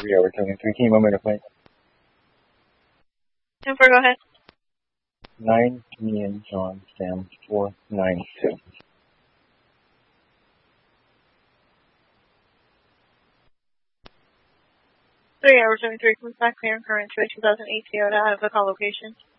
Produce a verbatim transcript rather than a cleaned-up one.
three hour seventy-three. Can you moment a flight? ten four, go ahead. nine, me and John, Sam, four nine two. three hours, seventy-three, comes back clear and current to a two thousand eight Toyota. I have the call location.